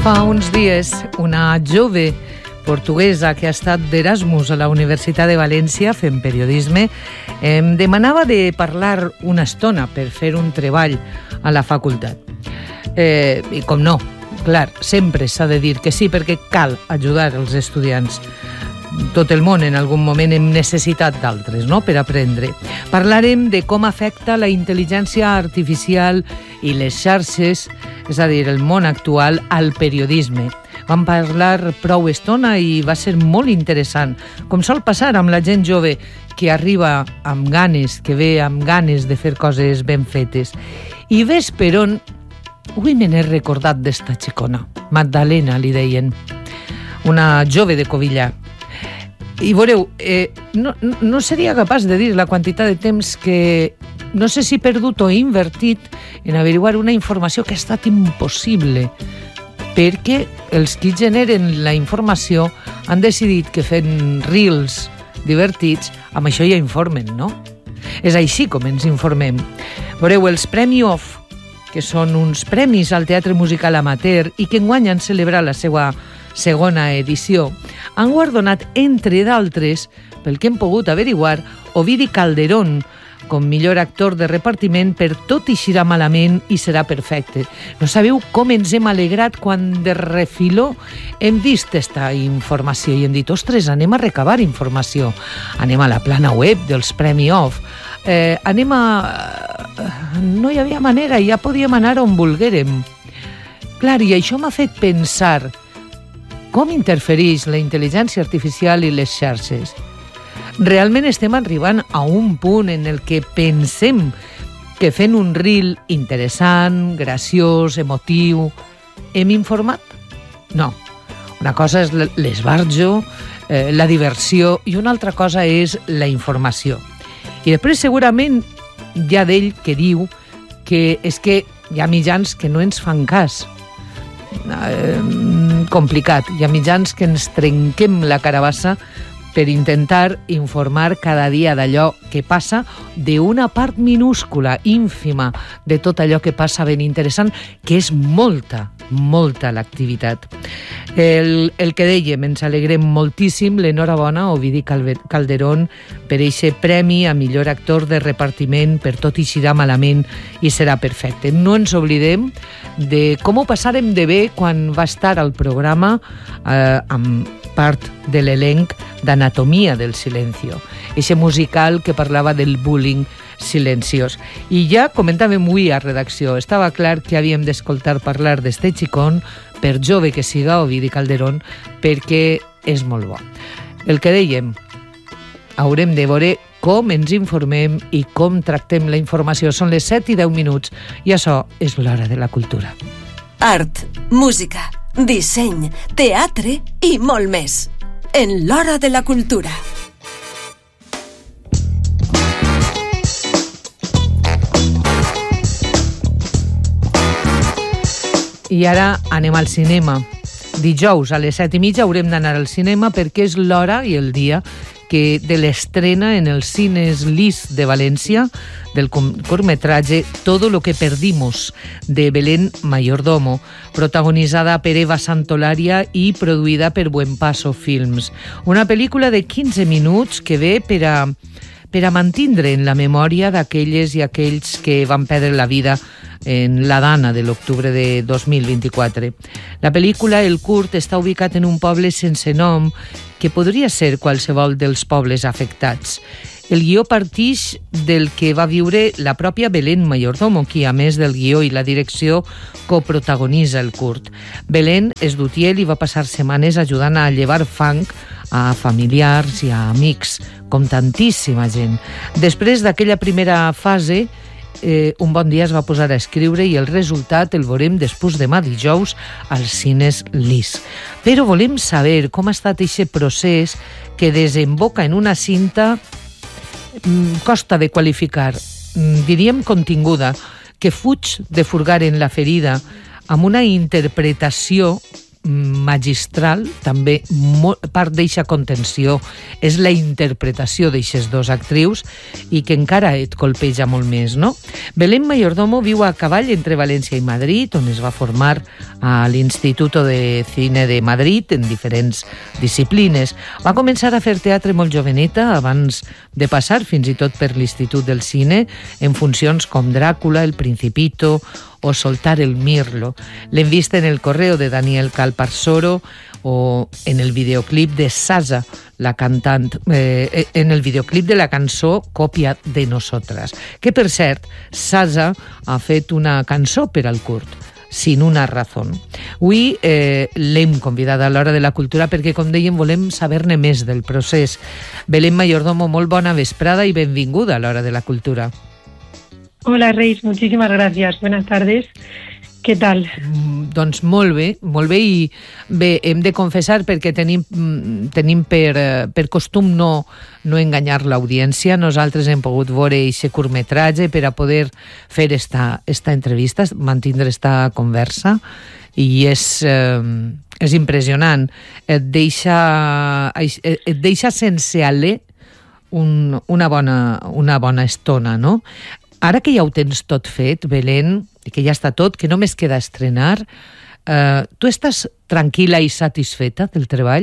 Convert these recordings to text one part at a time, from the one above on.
Fa uns dies, una jove portuguesa que ha estat d'Erasmus a la Universitat de València fent periodisme em demanava de parlar una estona per fer un treball a la facultat. I com no, clar, sempre s'ha de dir que sí perquè cal ajudar els estudiants. Tot el món en algun moment hem necessitat d'altres, no?, per aprendre. Parlarem de com afecta la intel·ligència artificial i les xarxes, és a dir, el món actual, al periodisme. Vam parlar prou estona i va ser molt interessant, com sol passar amb la gent jove que arriba amb ganes, que ve amb ganes de fer coses ben fetes. I ves per on, avui me n'he recordat d'esta xicona, Magdalena li deien, una jove de Covillà. I veureu, no seria capaç de dir la quantitat de temps que no sé si he perdut o he invertit en averiguar una informació que ha estat impossible, perquè els que generen la informació han decidit que fent reels divertits, amb això ja informen, no? És així com ens informem. Veureu, els Premi Off, que són uns premis al teatre musical amateur i que enguany han celebrat la seva segona edició, han guardonat, entre d'altres, pel que hem pogut averiguar, Ovidi Calderón com millor actor de repartiment per Tot eixirà malament i serà perfecte. No sabeu com ens hem alegrat quan de refiló hem vist esta informació i hem dit, ostres, anem a recabar informació, anem a la plana web dels Premi Off, anem a... No hi havia manera, ja podíem anar on volguérem. Clar, i això m'ha fet pensar com interfereix la intel·ligència artificial i les xarxes. Realment estem arribant a un punt en el que pensem que fent un reel interessant, graciós, emotiu, hem informat? No. Una cosa és l'esbarjo, la diversió, i una altra cosa és la informació. I després segurament hi ha d'ell que diu que és que hi ha mitjans que no ens fan cas. Complicat. Hi ha mitjans que ens trenquem la carabassa per intentar informar cada dia d'allò que passa, d'una part minúscula, ínfima, de tot allò que passa ben interessant, que és molta, molta l'activitat. El que dèiem, ens alegrem moltíssim, l'enhorabona a Ovidi Calderón per eixe premi a millor actor de repartiment per Tot eixirà malament i serà perfecte. No ens oblidem de com ho passàrem de bé quan va estar al programa amb part de l'elenc d'Anatomia del Silencio, eixe musical que parlava del bullying silenciós. I ja comentàvem avui a redacció, estava clar que havíem d'escoltar parlar d'este xicón, per jove que siga Ovidi Calderón, perquè és molt bo. El que dèiem, haurem de veure com ens informem i com tractem la informació. Són les 7 i 10 minuts i això és l'Hora de la Cultura. Art, música, disseny, teatre i molt més. En l'Hora de la Cultura. I ara anem al cinema. Dijous a les 7:30 haurem d'anar al cinema perquè és l'hora i el dia de l'estrena en els cines Lis de València del curtmetratge Todo lo que perdimos, de Belén Mayordomo, protagonitzada per Eva Santolaria i produïda per Buen Paso Films. Una pel·lícula de 15 minuts que ve per a mantindre en la memòria d'aquelles i aquells que van perdre la vida en la Dana de l'octubre de 2024. La pel·lícula, el curt, està ubicat en un poble sense nom que podria ser qualsevol dels pobles afectats. El guió partix del que va viure la pròpia Belén Mayordomo, qui, a més del guió i la direcció, coprotagonitza el curt. Belén és d'Utiel i va passar setmanes ajudant a llevar fang a familiars i a amics, com tantíssima gent. Després d'aquella primera fase, un bon dia es va posar a escriure i el resultat el veurem després demà dijous als cines Lis. Però volem saber com ha estat aquest procés que desemboca en una cinta costa de qualificar, diríem continguda, que fuig de furgar en la ferida amb una interpretació magistral, també part d'eixa contenció és la interpretació d'eixes dos actrius i que encara et colpeja molt més, no? Belén Mayordomo viu a cavall entre València i Madrid, on es va formar a l'Instituto de Cine de Madrid en diferents disciplines. Va començar a fer teatre molt joveneta abans de passar fins i tot per l'Institut del Cine en funcions com Dràcula, El Principito o Soltar el Mirlo. L'hem vist en El Correo de Daniel Calparsoro o en el videoclip de Sasa, la cantant, en el videoclip de la cançó Còpia de Nosotras, que per cert, Sasa ha fet una cançó per al curt, Sin una razón. Avui l'hem convidada a l'Hora de la Cultura perquè, com dèiem, volem saber-ne més del procés. Belén Mayordomo, molt bona vesprada i benvinguda a l'Hora de la Cultura. Hola, Reis, muchísimas gracias. Buenas tardes. ¿Qué tal? Doncs molt bé, i bé, hem de confessar perquè tenim per costum no enganyar l'audiència. Nosaltres hem pogut veure aquest curtmetratge per a poder fer esta entrevista, mantindre esta conversa, i és impressionant. Et deixa sense alè una bona estona, no? Ara que ja ho tens tot fet, Belén, i que ja està tot, que només queda estrenar, tu estàs tranquil·la i satisfeta del treball?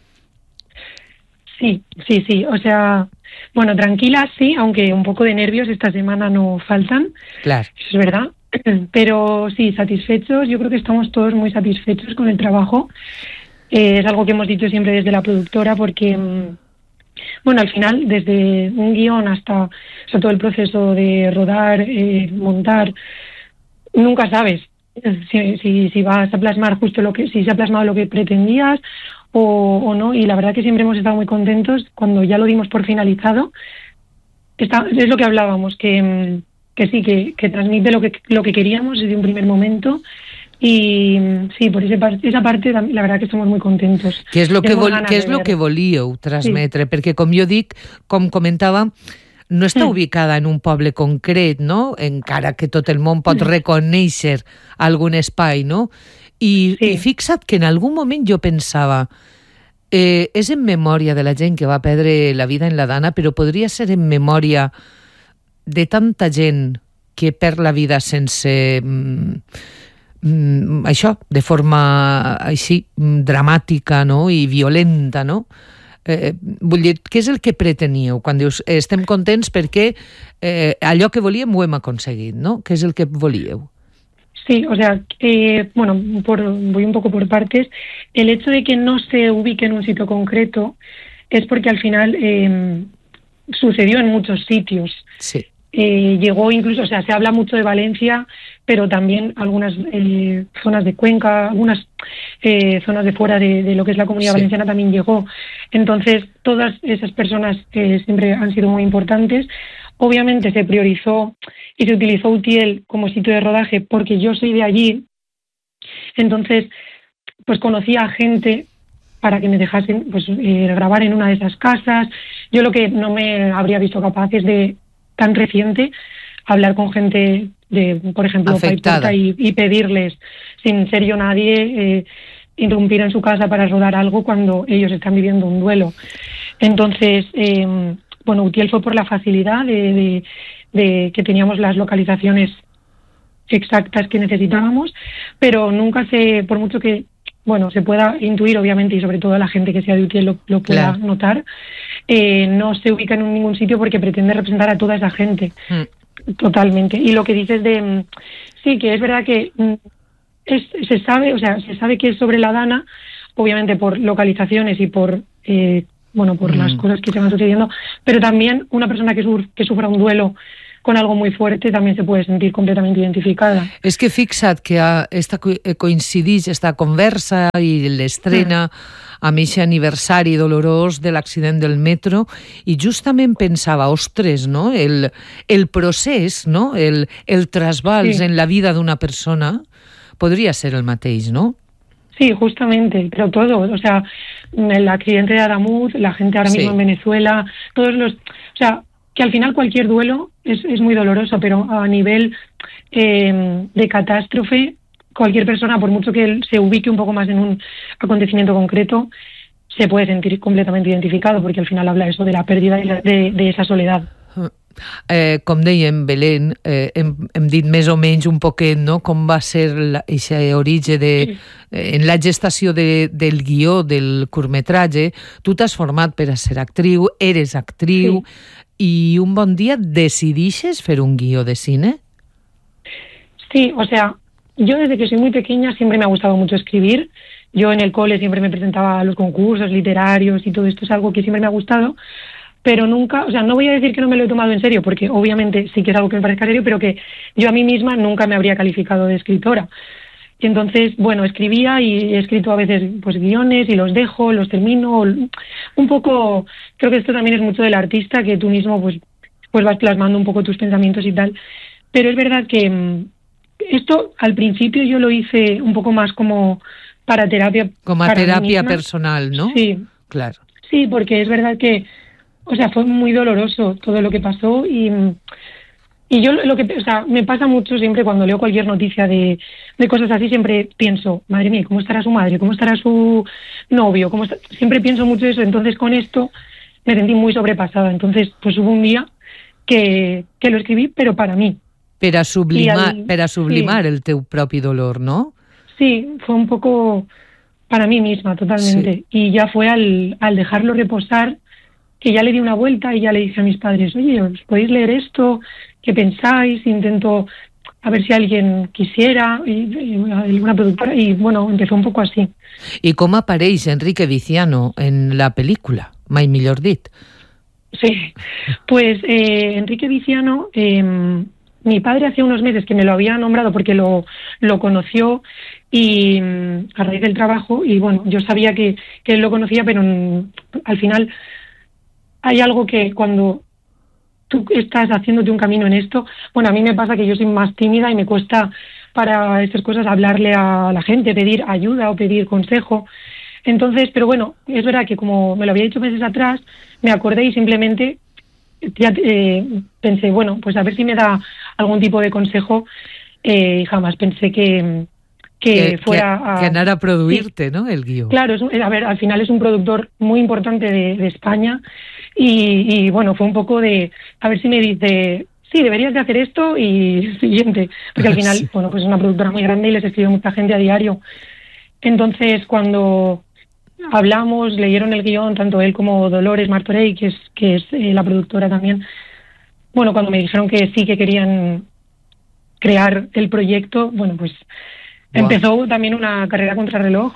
Sí. O sea, bueno, tranquila sí, aunque un poco de nervios esta semana no faltan. Claro. Eso es verdad. Pero sí, satisfechos. Yo creo que estamos todos muy satisfechos con el trabajo. Es algo que hemos dicho siempre desde la productora porque... Bueno, al final, desde un guión hasta todo el proceso de rodar, montar, nunca sabes si vas a plasmar justo si se ha plasmado lo que pretendías o no. Y la verdad que siempre hemos estado muy contentos cuando ya lo dimos por finalizado. Es lo que hablábamos, que transmite lo que queríamos desde un primer momento. I sí, per esa parte la verdad que estamos muy contentos. Què és lo que volíeu transmetre? Sí. Perquè, com jo dic, com comentava, no està ubicada en un poble concret, no? Encara que tot el món pot reconèixer algun espai, no? I fixa't que en algun moment jo pensava és en memòria de la gent que va perdre la vida en la Dana, però podria ser en memòria de tanta gent que perd la vida sense... això, de forma així dramàtica, no? I violenta, no? Vull dir, què és el que preteníeu quan dius estem contents perquè allò que volíem ho hem aconseguit, no? Què és el que volíeu? Sí, o sea, bueno, voy un poco por partes. El hecho de que no se ubique en un sitio concreto es porque al final sucedió en muchos sitios. Sí. Llegó incluso, o sea, se habla mucho de Valencia, pero también algunas zonas de Cuenca, algunas zonas de fuera de lo que es la Comunidad Valenciana también llegó. Entonces, todas esas personas siempre han sido muy importantes. Obviamente se priorizó y se utilizó Utiel como sitio de rodaje porque yo soy de allí. Entonces, pues conocí a gente para que me dejasen grabar en una de esas casas. Yo lo que no me habría visto capaz es de tan reciente hablar con gente de, por ejemplo, Paiporta y pedirles, sin ser yo nadie, irrumpir en su casa para rodar algo cuando ellos están viviendo un duelo. Entonces, bueno, Utiel fue por la facilidad de que teníamos las localizaciones exactas que necesitábamos, pero nunca por mucho que se pueda intuir, obviamente, y sobre todo la gente que sea de Utiel lo pueda notar, no se ubica en ningún sitio porque pretende representar a toda esa gente. Totalmente. Y lo que dices sí, que es verdad que se sabe que es sobre la Dana, obviamente por localizaciones y por las cosas que se van sucediendo, pero también una persona que sufra un duelo con algo muy fuerte también se puede sentir completamente identificada. És que fixa't que coincideix esta conversa i l'estrena amb aquest aniversari dolorós de l'accident del metro i justament pensava, ostres, no? El procés, no? El trasbals en la vida d'una persona podria ser el mateix, ¿no? Sí, justamente, pero todo, o sea, el accidente de Adamuz, la gente ahora mismo en Venezuela, o sea, que al final cualquier duelo es muy doloroso, pero a nivel de catástrofe, cualquier persona, por mucho que él se ubique un poco más en un acontecimiento concreto, se puede sentir completamente identificado, porque al final habla eso de la pérdida de esa soledad. Com dèiem, Belén, hem dit més o menys un poquet, no?, com va ser aquest origen en la gestació del guió del curtmetratge. Tu t'has format per a ser actriu, eres actriu, i un bon dia decidixes fer un guió de cine? Sí, o sea, yo desde que soy muy pequeña siempre me ha gustado mucho escribir. Yo en el cole siempre me presentaba a los concursos literarios y todo esto es algo que siempre me ha gustado, pero nunca, o sea, no voy a decir que no me lo he tomado en serio, porque obviamente sí que es algo que me parezca serio, pero que yo a mí misma nunca me habría calificado de escritora. Y entonces, bueno, escribía y he escrito a veces pues guiones y los dejo, los termino, un poco, creo que esto también es mucho del artista, que tú mismo pues vas plasmando un poco tus pensamientos y tal, pero es verdad que esto al principio yo lo hice un poco más como para terapia. Como a terapia personal, ¿no? Sí. Claro. Sí, porque es verdad que, o sea, fue muy doloroso todo lo que pasó y yo o sea, me pasa mucho siempre cuando leo cualquier noticia de cosas así, siempre pienso, madre mía, ¿cómo estará su madre? ¿Cómo estará su novio? Siempre pienso mucho eso, entonces con esto me sentí muy sobrepasada. Entonces, pues hubo un día que lo escribí, pero para mí. Per a sublimar el teu propi dolor, ¿no? Sí, fue un poco para mí misma, totalmente. Sí. Y ya fue al dejarlo reposar, que ya le di una vuelta y ya le dije a mis padres, oye, ¿os podéis leer esto? ¿Qué pensáis? Intento a ver si alguien quisiera, y una productora, y bueno, empezó un poco así. ¿Y cómo apareix Enrique Viciano en la película? Mai millor dit. Sí, pues Enrique Viciano, mi padre hace unos meses que me lo había nombrado porque lo conoció y a raíz del trabajo, y bueno, yo sabía que él lo conocía, pero al final hay algo que cuando tú estás haciéndote un camino en esto, bueno, a mí me pasa que yo soy más tímida y me cuesta para estas cosas hablarle a la gente, pedir ayuda o pedir consejo. Entonces, pero bueno, es verdad que como me lo había dicho meses atrás, me acordé y simplemente ya, pensé, bueno, pues a ver si me da algún tipo de consejo, y jamás pensé que fuera que anara a produir-te, sí, ¿no?, el guió. Claro, a ver, al final es un productor muy importante de España y bueno, fue un poco de, a ver si me dice, sí, deberías de hacer esto y siguiente, porque al final, sí, bueno, pues es una productora muy grande y les escribe mucha gente a diario. Entonces, cuando hablamos, leyeron el guión, tanto él como Dolores Martorell, que es la productora también, bueno, cuando me dijeron que sí, que querían crear el proyecto, bueno, pues empezó también una carrera contrarreloj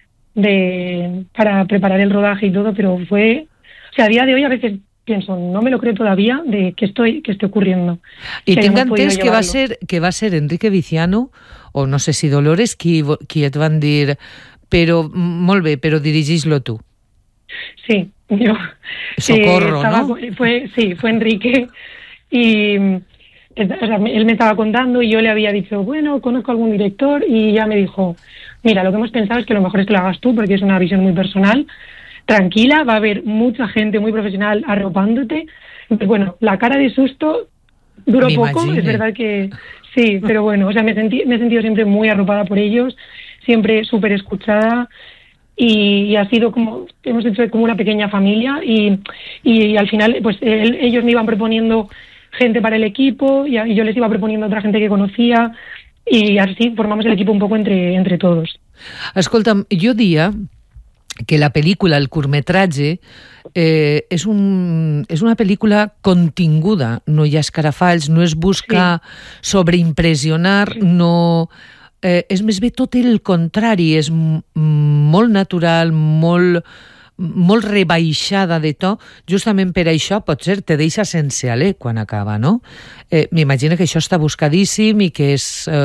para preparar el rodaje y todo, pero fue, o sea, a día de hoy a veces pienso, no me lo creo todavía de que esté ocurriendo. I tinc entès que va ser Enrique Viciano, o no sé si Dolores, qui et van dir, però molt bé, però dirigís-lo tu. Sí, yo. Socorro, ¿no? Fue Enrique y o sea, él me estaba contando y yo le había dicho, bueno, conozco a algún director, y ya me dijo, mira, lo que hemos pensado es que lo mejor es que lo hagas tú porque es una visión muy personal, tranquila, va a haber mucha gente muy profesional arropándote. Pues bueno, la cara de susto duró poco, es verdad que sí, pero bueno, o sea, me he sentido siempre muy arropada por ellos, siempre súper escuchada, y ha sido como, hemos hecho como una pequeña familia, y al final pues ellos me iban proponiendo gente para el equipo y yo les iba proponiendo a otra gente que conocía, y así formamos el equipo un poco entre todos. Escolta'm, jo dia que la pel·lícula, el curtmetratge, és una pel·lícula continguda, no hi ha escarafalls, no es busca sobreimpressionar, no... és més bé tot el contrari, és molt natural, molt rebaixada de to, justament per això potser te deixa sense alè quan acaba, no? M'imagino que això està buscadíssim i que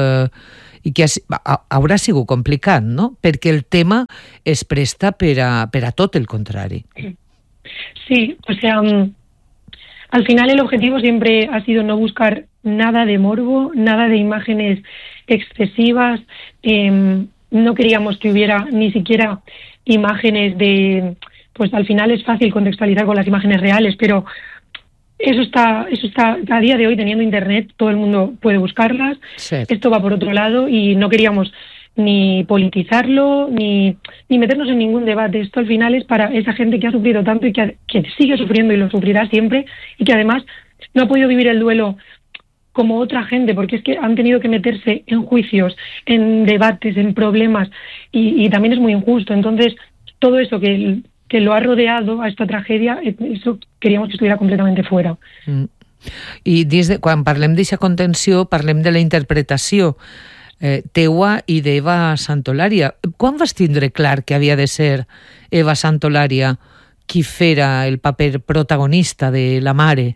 haurà sigut complicat, no? Perquè el tema es presta per a tot el contrari. Sí, o sea, al final el objetivo siempre ha sido no buscar nada de morbo, nada de imágenes excesivas, no queríamos que hubiera ni siquiera imágenes de, pues al final es fácil contextualizar con las imágenes reales, pero eso está a día de hoy, teniendo internet, todo el mundo puede buscarlas. Sí. Esto va por otro lado y no queríamos ni politizarlo, ni meternos en ningún debate. Esto al final es para esa gente que ha sufrido tanto y que sigue sufriendo y lo sufrirá siempre, y que además no ha podido vivir el duelo como otra gente, porque es que han tenido que meterse en juicios, en debates, en problemas, y también es muy injusto. Entonces, todo eso que lo ha rodeado a esta tragedia, eso queríamos que estuviera completamente fuera. I quan parlem d'aquesta contenció, parlem de la interpretació teua i d'Eva Santolària. Quan vas tindre clar que havia de ser Eva Santolària qui fera el paper protagonista de la mare?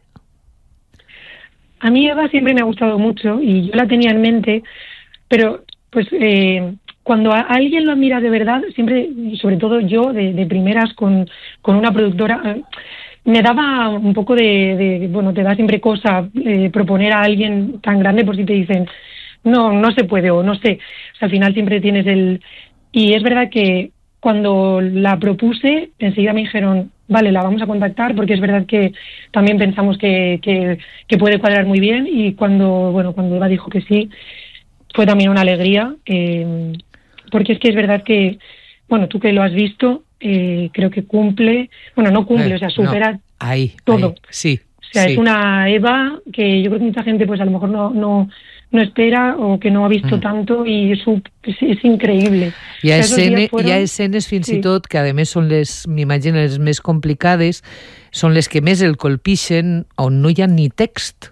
A mí Eva siempre me ha gustado mucho y yo la tenía en mente, pero pues cuando a alguien lo admira de verdad, siempre, sobre todo yo, de primeras con una productora, me daba un poco bueno, te da siempre cosa proponer a alguien tan grande por si te dicen no se puede o no sé. O sea, al final siempre tienes Y es verdad que cuando la propuse, enseguida me dijeron, vale, la vamos a contactar, porque es verdad que también pensamos que puede cuadrar muy bien, y cuando Eva dijo que sí, fue también una alegría, porque es que es verdad que, bueno, tú que lo has visto, creo que cumple, bueno, no cumple, o sea, supera todo. Sí. O sea, es una Eva que yo creo que mucha gente pues a lo mejor no espera o que no ha visto tanto, i és increïble. Hi ha escenes fins i tot que, a més, són m'imagino, les més complicades, són les que més el colpixen, on no hi ha ni text.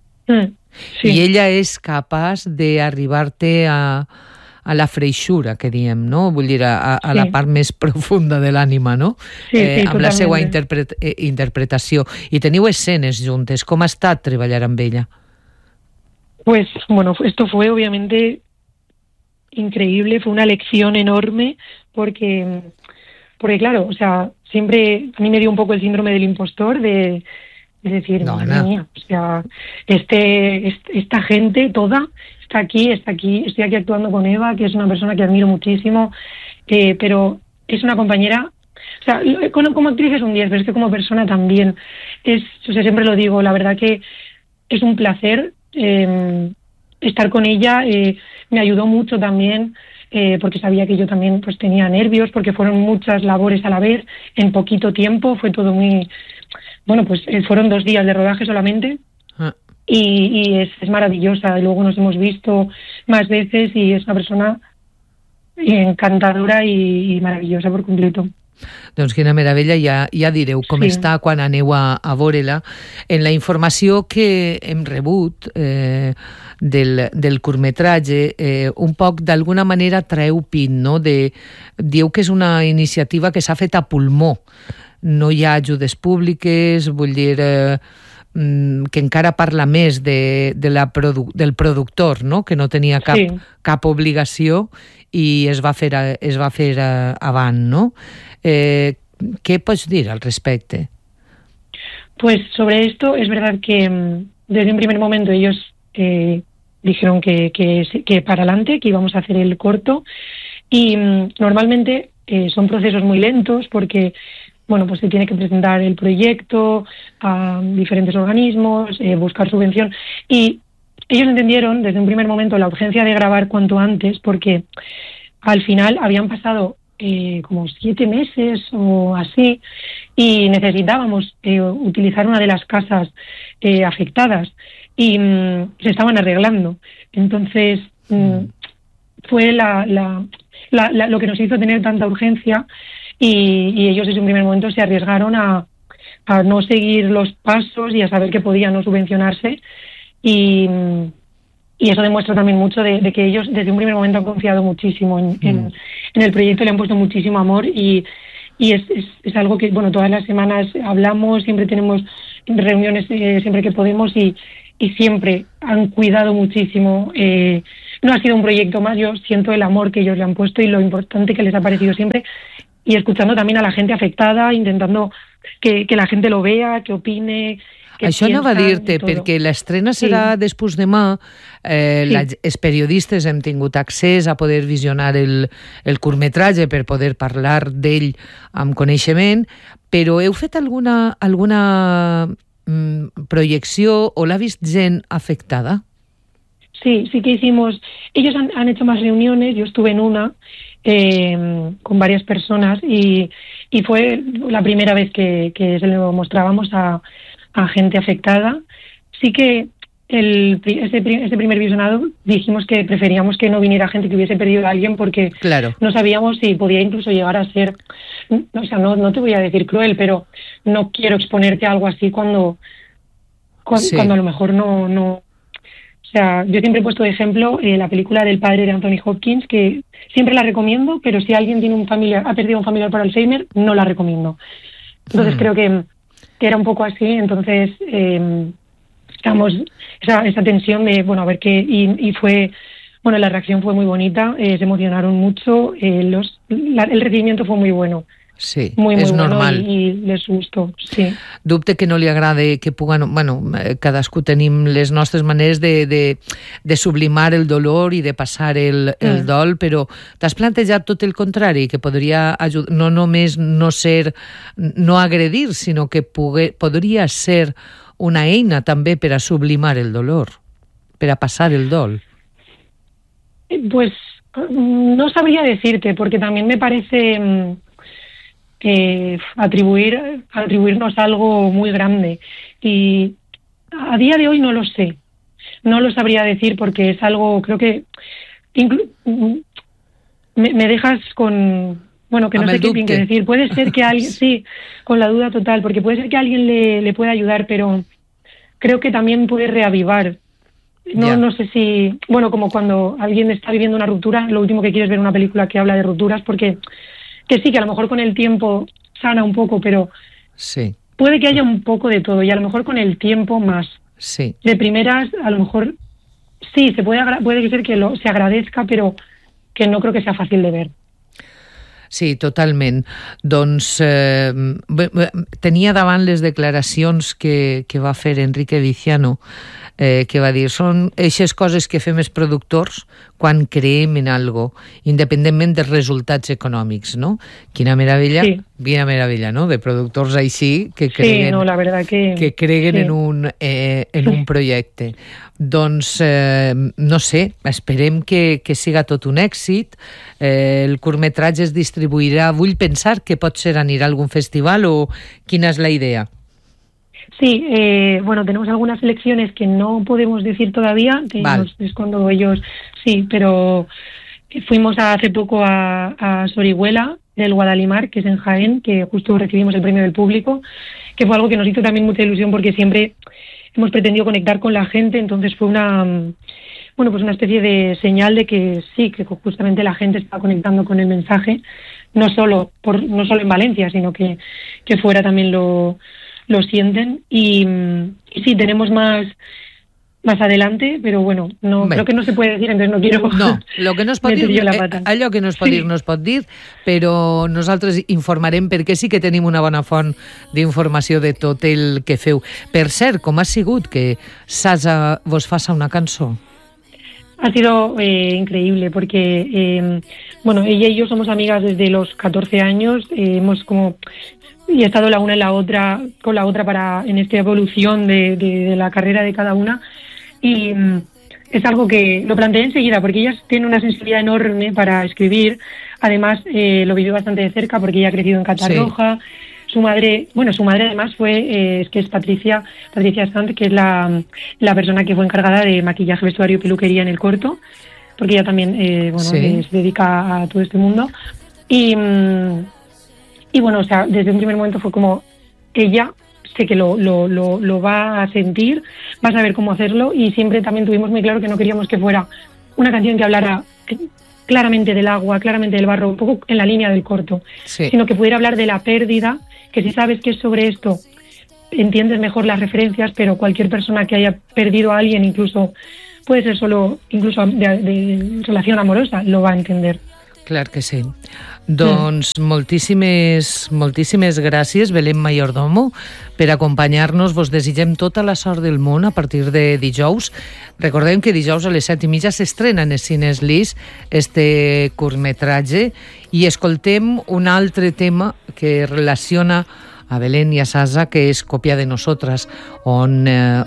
I ella és capaç d'arribar-te a la freixura, que diem, no? Vull dir, a la part més profunda de l'ànima, no? Amb la seva interpretació. I teniu escenes juntes. Com ha estat treballar amb ella? Pues bueno, esto fue obviamente increíble, fue una lección enorme, porque claro, o sea, siempre a mí me dio un poco el síndrome del impostor de decir, madre mía, o sea, esta gente toda está aquí, estoy aquí actuando con Eva, que es una persona que admiro muchísimo, pero es una compañera, o sea, como actriz es un 10, pero es que como persona también o sea, siempre lo digo, la verdad que es un placer estar con ella. Me ayudó mucho también, porque sabía que yo también pues tenía nervios, porque fueron muchas labores a la vez en poquito tiempo, fue todo muy bueno, pues fueron 2 días de rodaje solamente. Y es maravillosa, y luego nos hemos visto más veces y es una persona encantadora i maravillosa por completo. Doncs quina meravella, ja direu com està quan aneu a veure-la. En la informació que hem rebut del curtmetratge, un poc d'alguna manera traeu pit, no? Dieu que és una iniciativa que s'ha fet a pulmó. No hi ha ajudes públiques, vull dir que encara parla més del productor, no? Que no tenia cap obligació i es va fer avant, no? ¿Qué puedes decir al respecto? Pues sobre esto es verdad que desde un primer momento ellos dijeron que para adelante, que íbamos a hacer el corto, y normalmente son procesos muy lentos porque bueno, pues se tiene que presentar el proyecto a diferentes organismos, buscar subvención, y ellos entendieron desde un primer momento la urgencia de grabar cuanto antes, porque al final habían pasado como 7 meses o así, y necesitábamos utilizar una de las casas afectadas, y se estaban arreglando. Entonces fue lo que nos hizo tener tanta urgencia, y ellos desde un primer momento se arriesgaron a no seguir los pasos y a saber que podía no subvencionarse, y eso demuestra también mucho de que ellos desde un primer momento han confiado muchísimo en el proyecto, le han puesto muchísimo amor, y es algo que, bueno, todas las semanas hablamos, siempre tenemos reuniones siempre que podemos, y siempre han cuidado muchísimo. No ha sido un proyecto más, yo siento el amor que ellos le han puesto y lo importante que les ha parecido siempre, y escuchando también a la gente afectada, intentando que la gente lo vea, que opine. Això anava a dir-te, perquè l'estrena serà després demà. Els periodistes hem tingut accés a poder visionar el curtmetratge per poder parlar d'ell amb coneixement, però heu fet alguna proyecció o l'ha vist gent afectada? Sí que hicimos. Ellos han hecho más reuniones, yo estuve en una con varias personas y fue la primera vez que se lo mostrábamos a gente afectada. Sí que este primer visionado dijimos que preferíamos que no viniera gente que hubiese perdido a alguien porque no sabíamos si podía incluso llegar a ser, o sea, no te voy a decir cruel, pero no quiero exponerte a algo así cuando a lo mejor no. O sea, yo siempre he puesto de ejemplo la película del padre de Anthony Hopkins, que siempre la recomiendo, pero si alguien ha perdido un familiar por Alzheimer, no la recomiendo. Entonces creo que era un poco así, entonces estamos esa tensión de, bueno, a ver qué, y fue, bueno, la reacción fue muy bonita, se emocionaron mucho, el recibimiento fue muy bueno. Sí, muy és bueno normal. I les gustó, sí. Dubte que no li agrade que puguen... Bueno, cadascú tenim les nostres maneres de sublimar el dolor i de passar el dol, però t'has plantejat tot el contrari, que podria ajudar, no només no agredir, sinó que podria ser una eina també per a sublimar el dolor, per a passar el dol. Pues no sabría decirte, porque también me parece... atribuirnos algo muy grande y a día de hoy no lo sé, no lo sabría decir porque es algo, creo que me dejas con, bueno, que no sé qué decir. Puede ser que alguien, sí, con la duda total, porque puede ser que alguien le pueda ayudar, pero creo que también puede reavivar. No sé si, bueno, como cuando alguien está viviendo una ruptura, lo último que quiero es ver una película que habla de rupturas, porque que sí, que a lo mejor con el tiempo sana un poco, pero sí, puede que haya un poco de todo y a lo mejor con el tiempo más. Sí. De primeras, a lo mejor sí, puede ser que se agradezca, pero que no creo que sea fácil de ver. Sí, totalment. Doncs tenia davant les declaracions que va fer Enrique Viciano, que va dir, són eixes coses que fem els productors quan creem en algo, independentment dels resultats econòmics, no? Quina meravella, sí. Quina meravella, no? De productors així que creguen, sí, no, la verdad que creguen sí. en un projecte. Doncs, no sé, esperem que siga tot un èxit. El curtmetratge es distribuirà, vull pensar que potser anirà a algun festival o quina és la idea? Sí, bueno, tenemos algunas selecciones que no podemos decir todavía, que es cuando ellos, sí, pero fuimos hace poco a Sorihuela del Guadalimar, que es en Jaén, que justo recibimos el premio del público, que fue algo que nos hizo también mucha ilusión porque siempre hemos pretendido conectar con la gente, entonces fue una especie de señal de que sí, que justamente la gente está conectando con el mensaje, no solo en Valencia, sino que fuera también lo sienten y sí, tenemos más adelante, però bueno, creo que no se puede decir, entonces no quiero lo que no es pot dir, allò que no es pot dir no es pot dir, però nosaltres informarem perquè sí que tenim una bona font d'informació de tot el que feu. Per cert, com ha sigut que Sasa vos faça una cançó? Ha sido increíble porque, bueno, ella y yo somos amigas desde los 14 años, hemos y he estado la una en la otra, con la otra en esta evolución de la carrera de cada una y es algo que lo planteé enseguida porque ella tiene una sensibilidad enorme para escribir, además lo vivió bastante de cerca porque ella ha crecido en Catarroja, sí. Su madre además es Patricia Sant, que es la persona que fue encargada de maquillaje, vestuario y peluquería en el corto, porque ella también sí. Se dedica a todo este mundo y bueno, o sea, desde un primer momento fue como ella sé que lo va a sentir, va a saber cómo hacerlo y siempre también tuvimos muy claro que no queríamos que fuera una canción que hablara claramente del agua, claramente del barro, un poco en la línea del corto, sí. Sino que pudiera hablar de la pérdida, que si sabes que es sobre esto entiendes mejor las referencias, pero cualquier persona que haya perdido a alguien, incluso puede ser solo incluso de relación amorosa, lo va a entender. Clar que sí. Doncs moltíssimes gràcies, Belén Mayordomo, per acompanyar-nos. Vos desitgem tota la sort del món a partir de dijous. Recordem que dijous a les 7:30 s'estrena en els cines Lis este curtmetratge i escoltem un altre tema que relaciona a Belén i a Sasa, que és còpia de Nosotras, on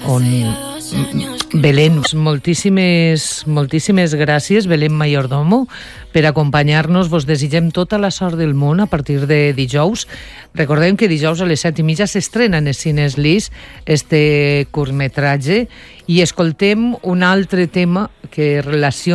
Belén, moltíssimes gràcies, Belén Mayordomo, per acompanyar-nos. Vos desitgem tota la sort del món a partir de dijous. Recordem que dijous a les 7:30 s'estrena en els cines Lis este curtmetratge, i escoltem un altre tema que relaciona